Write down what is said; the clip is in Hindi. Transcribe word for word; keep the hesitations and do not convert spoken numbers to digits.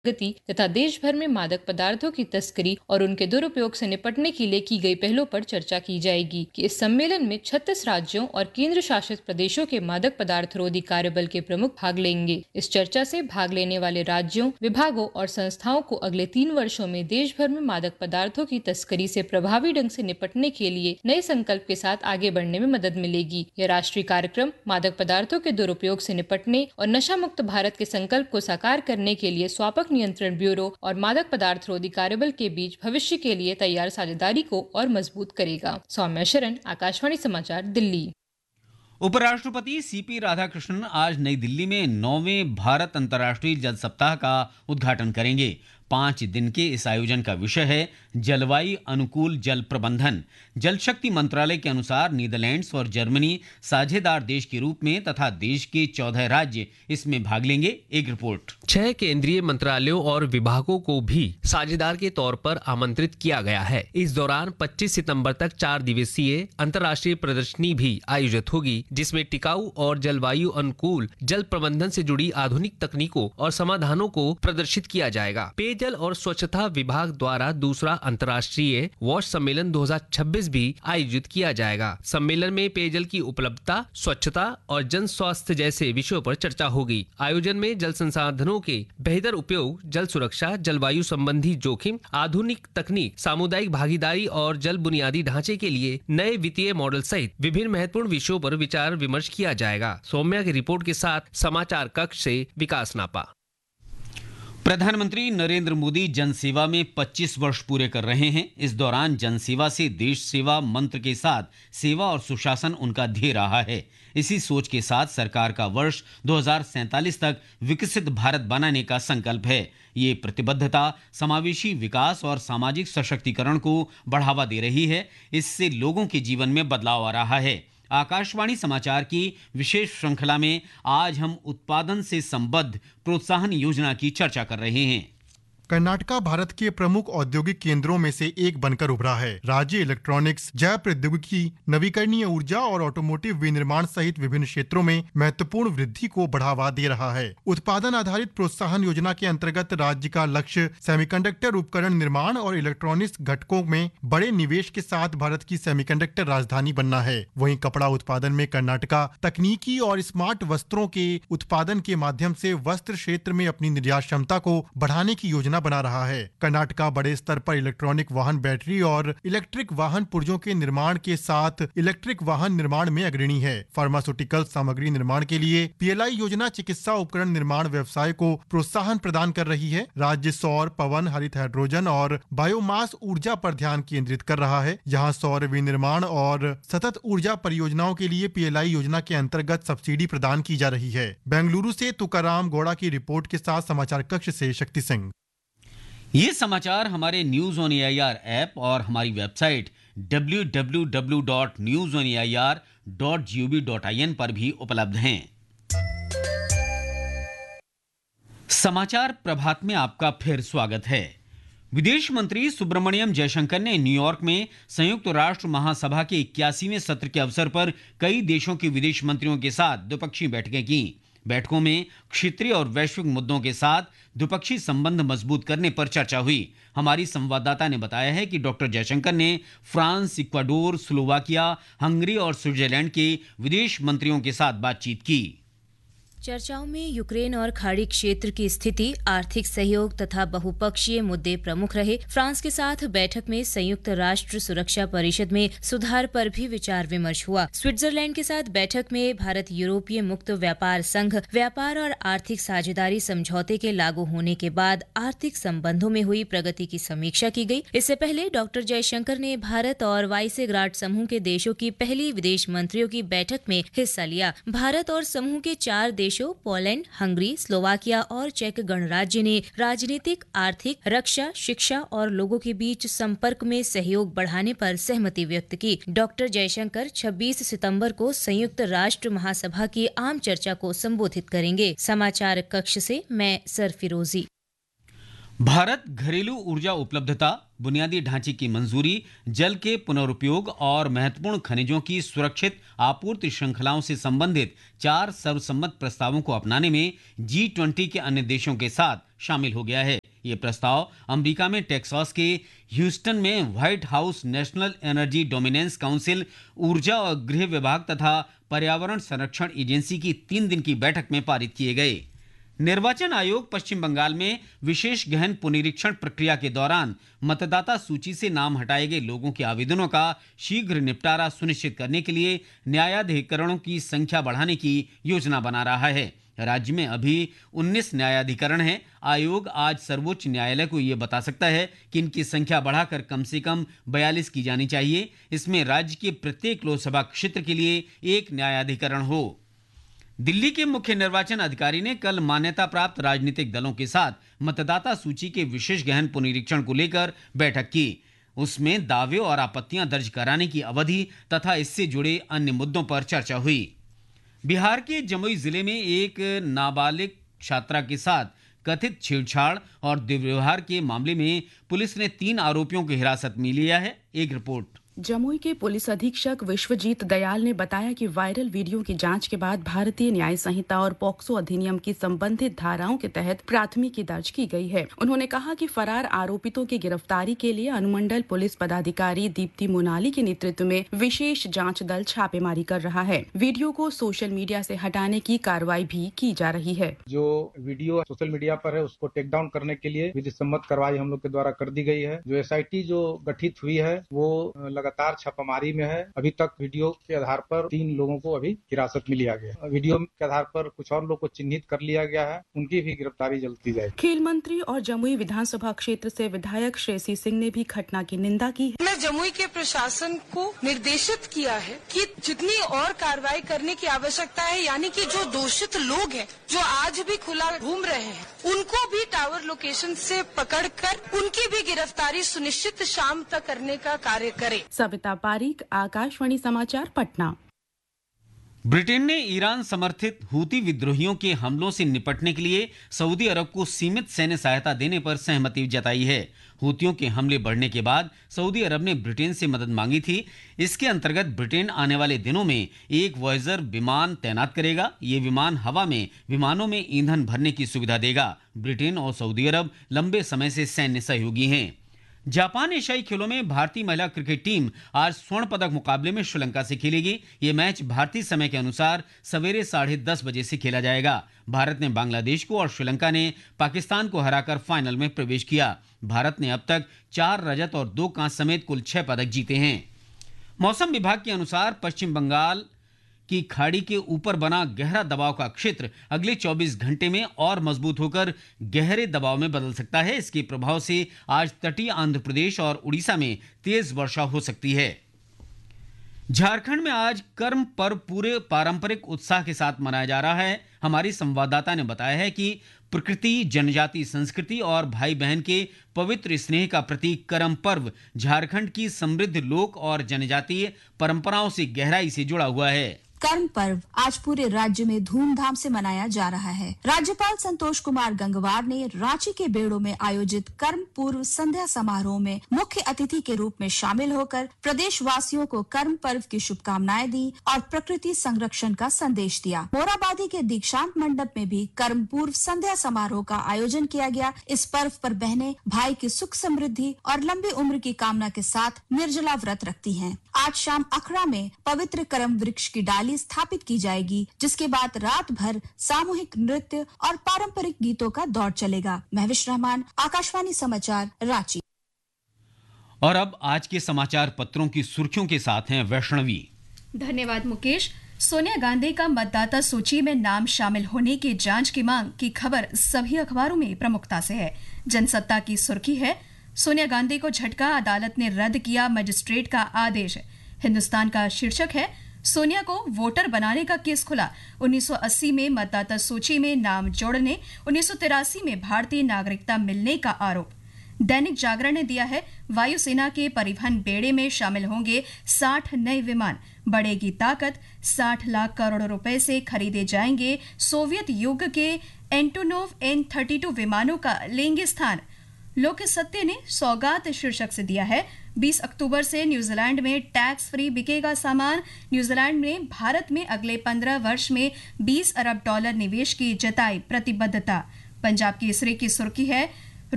गति तथा देश भर में मादक पदार्थों की तस्करी और उनके दुरुपयोग से निपटने के लिए की गई पहलों पर चर्चा की जाएगी। कि इस सम्मेलन में छत्तीस राज्यों और केंद्र शासित प्रदेशों के मादक पदार्थ रोधी कार्यबल के प्रमुख भाग लेंगे। इस चर्चा से भाग लेने वाले राज्यों, विभागों और संस्थाओं को अगले तीन वर्षों में देश भर में मादक पदार्थों की तस्करी से प्रभावी ढंग से निपटने के लिए नए संकल्प के साथ आगे बढ़ने में मदद मिलेगी। यह राष्ट्रीय कार्यक्रम मादक पदार्थों के दुरुपयोग से निपटने और नशा मुक्त भारत के संकल्प को साकार करने के लिए स्वापक नियंत्रण ब्यूरो और मादक पदार्थ रोधी कार्यबल के बीच भविष्य के लिए तैयार साझेदारी को और मजबूत करेगा। सौम्या शरण, आकाशवाणी समाचार, दिल्ली। उपराष्ट्रपति सीपी राधाकृष्णन आज नई दिल्ली में नौवें भारत अंतर्राष्ट्रीय जल सप्ताह का उद्घाटन करेंगे। पांच दिन के इस आयोजन का विषय है जलवायु अनुकूल जल प्रबंधन। जल शक्ति मंत्रालय के अनुसार नीदरलैंड्स और जर्मनी साझेदार देश के रूप में तथा देश के चौदह राज्य इसमें भाग लेंगे। एक रिपोर्ट। छह केंद्रीय मंत्रालयों और विभागों को भी साझेदार के तौर पर आमंत्रित किया गया है। इस दौरान पच्चीस सितंबर तक चार दिवसीय अंतर्राष्ट्रीय प्रदर्शनी भी आयोजित होगी, जिसमें टिकाऊ और जलवायु अनुकूल जल प्रबंधन से जुड़ी आधुनिक तकनीकों और समाधानों को प्रदर्शित किया जाएगा। पेयजल और स्वच्छता विभाग द्वारा दूसरा अंतर्राष्ट्रीय वॉश सम्मेलन दो हज़ार छब्बीस भी आयोजित किया जाएगा। सम्मेलन में पेयजल की उपलब्धता, स्वच्छता और जन स्वास्थ्य जैसे विषयों पर चर्चा होगी। आयोजन में जल संसाधनों के बेहतर उपयोग, जल सुरक्षा, जलवायु संबंधी जोखिम, आधुनिक तकनीक, सामुदायिक भागीदारी और जल बुनियादी ढांचे के लिए नए वित्तीय मॉडल सहित विभिन्न महत्वपूर्ण विषयों पर विचार विमर्श किया जाएगा। सौम्या की रिपोर्ट के साथ समाचार कक्ष से विकास नापा। प्रधानमंत्री नरेंद्र मोदी जनसेवा में पच्चीस वर्ष पूरे कर रहे हैं। इस दौरान जनसेवा से देश सेवा मंत्र के साथ सेवा और सुशासन उनका ध्येय रहा है। इसी सोच के साथ सरकार का वर्ष दो हज़ार सैंतालीस तक विकसित भारत बनाने का संकल्प है। ये प्रतिबद्धता समावेशी विकास और सामाजिक सशक्तिकरण को बढ़ावा दे रही है। इससे लोगों के जीवन में बदलाव आ रहा है। आकाशवाणी समाचार की विशेष श्रृंखला में आज हम उत्पादन से संबद्ध प्रोत्साहन योजना की चर्चा कर रहे हैं। कर्नाटका भारत के प्रमुख औद्योगिक केंद्रों में से एक बनकर उभरा है। राज्य इलेक्ट्रॉनिक्स, जैव प्रौद्योगिकी, नवीकरणीय ऊर्जा और ऑटोमोटिव विनिर्माण सहित विभिन्न क्षेत्रों में महत्वपूर्ण वृद्धि को बढ़ावा दे रहा है। उत्पादन आधारित प्रोत्साहन योजना के अंतर्गत राज्य का लक्ष्य सेमीकंडक्टर उपकरण निर्माण और इलेक्ट्रॉनिक्स घटकों में बड़े निवेश के साथ भारत की सेमीकंडक्टर राजधानी बनना है। वहीं कपड़ा उत्पादन में कर्नाटका तकनीकी और स्मार्ट वस्त्रों के उत्पादन के माध्यम से वस्त्र क्षेत्र में अपनी निर्यात क्षमता को बढ़ाने की योजना बना रहा है। कर्नाटका बड़े स्तर पर इलेक्ट्रॉनिक वाहन बैटरी और इलेक्ट्रिक वाहन पुर्जों के निर्माण के साथ इलेक्ट्रिक वाहन निर्माण में अग्रणी है। फार्मास्यूटिकल सामग्री निर्माण के लिए पीएलआई योजना चिकित्सा उपकरण निर्माण व्यवसाय को प्रोत्साहन प्रदान कर रही है। राज्य सौर, पवन, हरित हाइड्रोजन और बायोमास ऊर्जा पर ध्यान केंद्रित कर रहा है। यहाँ सौर विनिर्माण और सतत ऊर्जा परियोजनाओं के लिए पीएलआई योजना के अंतर्गत सब्सिडी प्रदान की जा रही है। बेंगलुरु से तुकाराम गौड़ा की रिपोर्ट के साथ समाचार कक्ष से शक्ति सिंह। ये समाचार हमारे न्यूज ऑन एआईआर ऐप और हमारी website W W W dot news on AIR dot G O V dot I N पर भी उपलब्ध हैं। समाचार प्रभात में आपका फिर स्वागत है। विदेश मंत्री सुब्रमण्यम जयशंकर ने न्यूयॉर्क में संयुक्त राष्ट्र महासभा के इक्यासीवें सत्र के अवसर पर कई देशों के विदेश मंत्रियों के साथ द्विपक्षीय बैठकें की। बैठकों में क्षेत्रीय और वैश्विक मुद्दों के साथ द्विपक्षीय संबंध मजबूत करने पर चर्चा हुई। हमारी संवाददाता ने बताया है कि डॉक्टर जयशंकर ने फ्रांस, इक्वाडोर, स्लोवाकिया, हंगरी और स्विट्जरलैंड के विदेश मंत्रियों के साथ बातचीत की। चर्चाओं में यूक्रेन और खाड़ी क्षेत्र की स्थिति, आर्थिक सहयोग तथा बहुपक्षीय मुद्दे प्रमुख रहे। फ्रांस के साथ बैठक में संयुक्त राष्ट्र सुरक्षा परिषद में सुधार पर भी विचार विमर्श हुआ। स्विट्जरलैंड के साथ बैठक में भारत यूरोपीय मुक्त व्यापार संघ व्यापार और आर्थिक साझेदारी समझौते के लागू होने के बाद आर्थिक संबंधों में हुई प्रगति की समीक्षा की गई। इससे पहले डॉक्टर जयशंकर ने भारत और वाइसेग्राड समूह के देशों की पहली विदेश मंत्रियों की बैठक में हिस्सा लिया। भारत और समूह के चार देशों पोलैंड, हंगरी, स्लोवाकिया और चेक गणराज्य ने राजनीतिक, आर्थिक, रक्षा, शिक्षा और लोगों के बीच संपर्क में सहयोग बढ़ाने पर सहमति व्यक्त की। डॉक्टर जयशंकर छब्बीस सितंबर को संयुक्त राष्ट्र महासभा की आम चर्चा को संबोधित करेंगे। समाचार कक्ष से मैं सरफिरोजी। भारत घरेलू ऊर्जा उपलब्धता, बुनियादी ढांचे की मंजूरी, जल के पुनरुपयोग और महत्वपूर्ण खनिजों की सुरक्षित आपूर्ति श्रृंखलाओं से संबंधित चार सर्वसम्मत प्रस्तावों को अपनाने में जी ट्वेंटी के अन्य देशों के साथ शामिल हो गया है। ये प्रस्ताव अमेरिका में टेक्सास के ह्यूस्टन में white house national energy dominance council, ऊर्जा और गृह विभाग तथा पर्यावरण संरक्षण एजेंसी की तीन दिन की बैठक में पारित किए गए। निर्वाचन आयोग पश्चिम बंगाल में विशेष गहन पुनरीक्षण प्रक्रिया के दौरान मतदाता सूची से नाम हटाए गए लोगों के आवेदनों का शीघ्र निपटारा सुनिश्चित करने के लिए न्यायाधिकरणों की संख्या बढ़ाने की योजना बना रहा है। राज्य में अभी उन्नीस न्यायाधिकरण हैं। आयोग आज सर्वोच्च न्यायालय को यह बता सकता है कि इनकी संख्या बढ़ाकर कम से कम बयालीस की जानी चाहिए। इसमें राज्य के प्रत्येक लोकसभा क्षेत्र के लिए एक न्यायाधिकरण हो। दिल्ली के मुख्य निर्वाचन अधिकारी ने कल मान्यता प्राप्त राजनीतिक दलों के साथ मतदाता सूची के विशेष गहन पुनरीक्षण को लेकर बैठक की। उसमें दावे और आपत्तियां दर्ज कराने की अवधि तथा इससे जुड़े अन्य मुद्दों पर चर्चा हुई। बिहार के जमुई जिले में एक नाबालिग छात्रा के साथ कथित छेड़छाड़ और दुर्व्यवहार के मामले में पुलिस ने तीन आरोपियों को हिरासत में लिया है। एक रिपोर्ट। जमुई के पुलिस अधीक्षक विश्वजीत दयाल ने बताया कि वायरल वीडियो की जांच के बाद भारतीय न्याय संहिता और पॉक्सो अधिनियम की संबंधित धाराओं के तहत प्राथमिकी दर्ज की गई है। उन्होंने कहा कि फरार आरोपितों की गिरफ्तारी के लिए अनुमंडल पुलिस पदाधिकारी दीप्ति मोनाली के नेतृत्व में विशेष जांच दल छापेमारी कर रहा है। वीडियो को सोशल मीडिया से हटाने की कार्रवाई भी की जा रही है। जो वीडियो सोशल मीडिया पर है उसको टेक डाउन करने के लिए विधि सम्मत कार्रवाई हम लोग के द्वारा कर दी गई है। जो एस आई टी जो गठित हुई है वो लगातार छापामारी में है। अभी तक वीडियो के आधार पर तीन लोगों को अभी हिरासत में लिया गया। वीडियो के आधार पर कुछ और लोग को चिन्हित कर लिया गया है, उनकी भी गिरफ्तारी जल्द की जाएगी। खेल मंत्री और जमुई विधानसभा क्षेत्र से विधायक श्रेयसी सिंह ने भी घटना की निंदा की है। मैं जमुई के प्रशासन को निर्देशित किया है कि जितनी और कार्रवाई करने की आवश्यकता है, यानी कि जो दोषित लोग हैं जो आज भी खुला घूम रहे हैं, उनको भी टावर लोकेशन से पकड़कर उनकी भी गिरफ्तारी सुनिश्चित शाम तक करने का कार्य करें। सविता पारीक, आकाशवाणी समाचार, पटना। ब्रिटेन ने ईरान समर्थित हूती विद्रोहियों के हमलों से निपटने के लिए सऊदी अरब को सीमित सैन्य सहायता देने पर सहमति जताई है। हूतियों के हमले बढ़ने के बाद सऊदी अरब ने ब्रिटेन से मदद मांगी थी। इसके अंतर्गत ब्रिटेन आने वाले दिनों में एक वॉयजर विमान तैनात करेगा। ये विमान हवा में विमानों में ईंधन भरने की सुविधा देगा। ब्रिटेन और सऊदी अरब लंबे समय से सैन्य सहयोगी हैं। जापान एशियाई खेलों में भारतीय महिला क्रिकेट टीम आज स्वर्ण पदक मुकाबले में श्रीलंका से खेलेगी। ये मैच भारतीय समय के अनुसार सवेरे साढ़े दस बजे से खेला जाएगा। भारत ने बांग्लादेश को और श्रीलंका ने पाकिस्तान को हराकर फाइनल में प्रवेश किया। भारत ने अब तक चार रजत और दो कांस्य समेत कुल छह पदक जीते हैं। मौसम विभाग के अनुसार पश्चिम बंगाल की खाड़ी के ऊपर बना गहरा दबाव का क्षेत्र अगले चौबीस घंटे में और मजबूत होकर गहरे दबाव में बदल सकता है। इसके प्रभाव से आज तटीय आंध्र प्रदेश और उड़ीसा में तेज वर्षा हो सकती है। झारखंड में आज कर्म पर्व पूरे पारंपरिक उत्साह के साथ मनाया जा रहा है। हमारी संवाददाता ने बताया है कि प्रकृति, जनजाति संस्कृति और भाई बहन के पवित्र स्नेह का प्रतीक करम पर्व झारखंड की समृद्ध लोक और जनजातीय परंपराओं से गहराई से जुड़ा हुआ है। कर्म पर्व आज पूरे राज्य में धूमधाम से मनाया जा रहा है। राज्यपाल संतोष कुमार गंगवार ने रांची के बेड़ो में आयोजित कर्म पूर्व संध्या समारोह में मुख्य अतिथि के रूप में शामिल होकर प्रदेश वासियों को कर्म पर्व की शुभकामनाएं दी और प्रकृति संरक्षण का संदेश दिया। मोराबादी के दीक्षांत मंडप में भी कर्म पूर्व संध्या समारोह का आयोजन किया गया। इस पर्व पर बहनें भाई की सुख समृद्धि और लंबी उम्र की कामना के साथ निर्जला व्रत रखती हैं। आज शाम अखड़ा में पवित्र करम वृक्ष की डाली स्थापित की जाएगी, जिसके बाद रात भर सामूहिक नृत्य और पारंपरिक गीतों का दौर चलेगा। महविश रहमान, आकाशवाणी समाचार, रांची। और अब आज के समाचार पत्रों की सुर्खियों के साथ हैं वैष्णवी। धन्यवाद मुकेश। सोनिया गांधी का मतदाता सूची में नाम शामिल होने की जांच की मांग की खबर सभी अखबारों में प्रमुखता से है। जनसत्ता की सुर्खी है, सोनिया गांधी को झटका, अदालत ने रद्द किया मजिस्ट्रेट का आदेश। हिंदुस्तान का शीर्षक है, सोनिया को वोटर बनाने का केस खुला। उन्नीस सौ अस्सी में मतदाता सूची में नाम जोड़ने, उन्नीस सौ तिरासी में भारतीय नागरिकता मिलने का आरोप। दैनिक जागरण ने दिया है, वायुसेना के परिवहन बेड़े में शामिल होंगे साठ नए विमान, बढ़ेगी ताकत, साठ लाख करोड़ रुपए से खरीदे जाएंगे। सोवियत युग के एंटोनोव एन थर्टी टू विमानों का लेंगे स्थान। लोक सत्य ने सौगात शीर्षक से दिया है, बीस अक्टूबर से न्यूजीलैंड में टैक्स फ्री बिकेगा सामान। न्यूजीलैंड ने भारत में अगले पंद्रह वर्ष में बीस अरब डॉलर निवेश की जताई प्रतिबद्धता। पंजाब केसरी की सुर्खी है,